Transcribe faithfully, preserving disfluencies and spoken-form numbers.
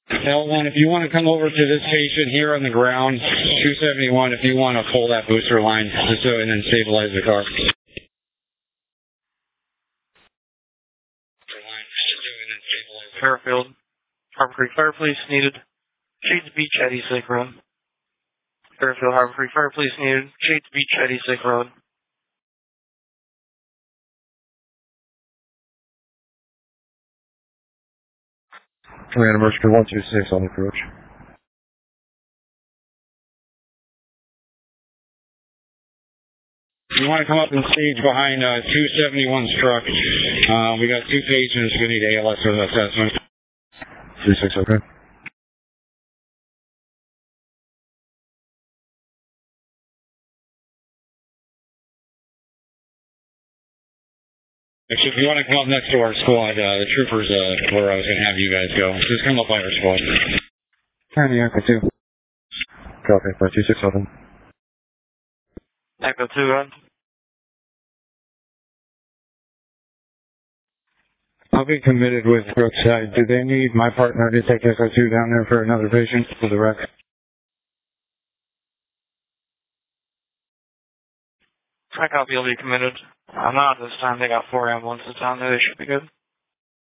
L one, if you want to come over to this station here on the ground, two seventy-one, if you want to pull that booster line so, and then stabilize the car. Fairfield, Harbor Creek Fire Police needed. Shades Beach at East Lake Road. Fairfield, Harbor Creek Fire Police needed. Shades Beach at East Lake Road. Command Emergency one two six on the approach. You want to come up and stage behind uh, two seventy-one's truck. Uh, we got two patients. We need A L S for the assessment. three six, okay. Actually, if you want to come up next to our squad, uh, the troopers uh, where I was going to have you guys go. Just come up by our squad. Turn the Echo two. Copy, by two six seven. Echo two, on. I'll be committed with Brookside. Do they need my partner to take Echo two down there for another patient for the wreck? I copy will be committed. Uh, not at this time. They got four ambulances down there. They should be good.